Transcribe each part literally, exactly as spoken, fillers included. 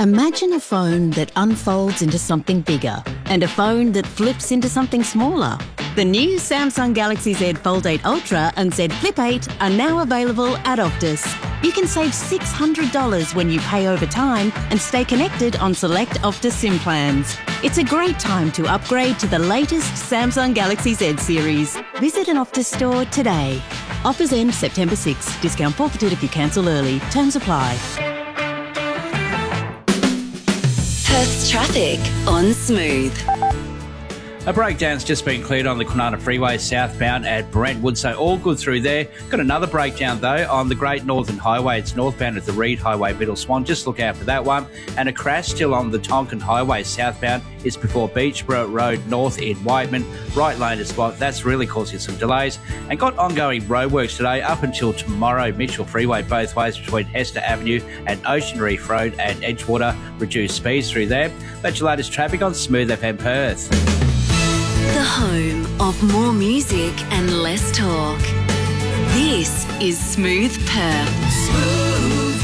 Imagine a phone that unfolds into something bigger and a phone that flips into something smaller. The new Samsung Galaxy Z Fold eight Ultra and Z Flip eight are now available at Optus. You can save six hundred dollars when you pay over time and stay connected on select Optus SIM plans. It's a great time to upgrade to the latest Samsung Galaxy Z series. Visit an Optus store today. Offers end September sixth. Discount forfeited if you cancel early. Terms apply. Perth's traffic on Smooth. A breakdown's just been cleared on the Kwinana Freeway southbound at Brentwood, so all good through there. Got another breakdown though on the Great Northern Highway. It's northbound at the Reed Highway, Middle Swan. Just look out for that one. And a crash still on the Tonkin Highway southbound. It's before Beachborough Road North in Whiteman. Right lane to spot. That's really causing some delays. And got ongoing roadworks today up until tomorrow. Mitchell Freeway both ways between Hester Avenue and Ocean Reef Road and Edgewater. Reduced speeds through there. That's your latest traffic on Smooth F M Perth. The home of more music and less talk. This is Smooth Perth. Smooth.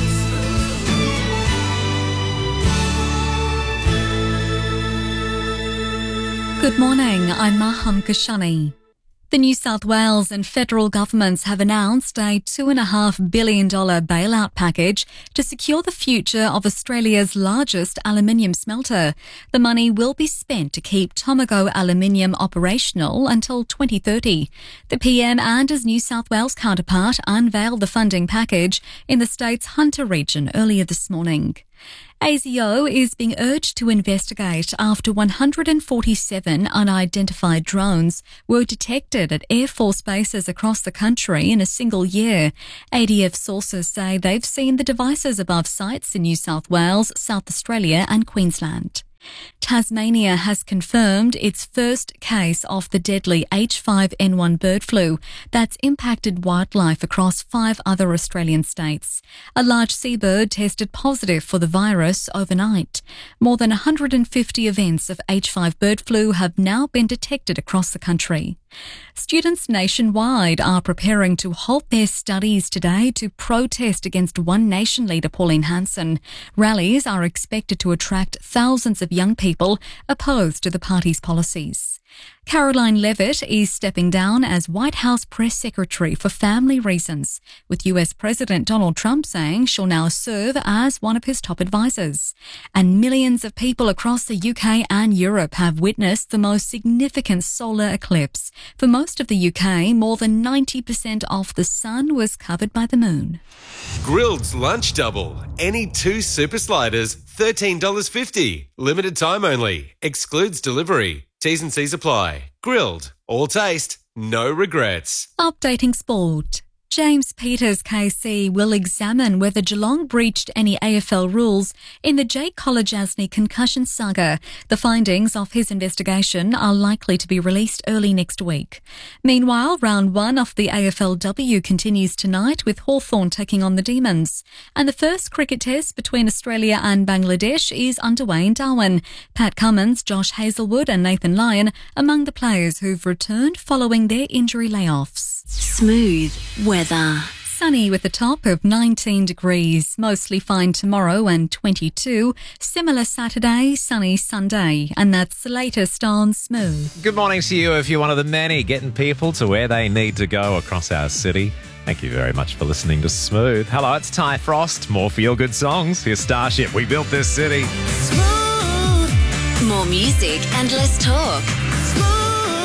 Good morning, I'm Maham Kashani. The New South Wales and federal governments have announced a two point five billion dollars bailout package to secure the future of Australia's largest aluminium smelter. The money will be spent to keep Tomago Aluminium operational until twenty thirty. The P M and his New South Wales counterpart unveiled the funding package in the state's Hunter region earlier this morning. A S I O is being urged to investigate after one hundred forty-seven unidentified drones were detected at Air Force bases across the country in a single year. A D F sources say they've seen the devices above sites in New South Wales, South Australia and Queensland. Tasmania has confirmed its first case of the deadly H five N one bird flu that's impacted wildlife across five other Australian states. A large seabird tested positive for the virus overnight. More than one hundred fifty events of H five bird flu have now been detected across the country. Students nationwide are preparing to halt their studies today to protest against One Nation leader Pauline Hanson. Rallies are expected to attract thousands of young people opposed to the party's policies. Caroline Levitt is stepping down as White House press secretary for family reasons, with U S President Donald Trump saying she'll now serve as one of his top advisors. And millions of people across the U K and Europe have witnessed the most significant solar eclipse. For most of the U K, more than ninety percent of the sun was covered by the moon. Grilled's Lunch Double. Any two super sliders, thirteen dollars fifty. Limited time only. Excludes delivery. T's and C's apply. Grilled. All taste. No regrets. Updating sport. James Peters K C will examine whether Geelong breached any A F L rules in the Jake Kolodjasny concussion saga. The findings of his investigation are likely to be released early next week. Meanwhile, round one of the A F L W continues tonight with Hawthorn taking on the Demons. And the first cricket test between Australia and Bangladesh is underway in Darwin. Pat Cummins, Josh Hazlewood and Nathan Lyon among the players who've returned following their injury layoffs. Smooth weather. Sunny with a top of nineteen degrees. Mostly fine tomorrow and twenty-two. Similar Saturday, sunny Sunday. And that's the latest on Smooth. Good morning to you if you're one of the many getting people to where they need to go across our city. Thank you very much for listening to Smooth. Hello, it's Ty Frost. More feel-good songs. Here's Starship. We built this city. Smooth. More music and less talk. Smooth.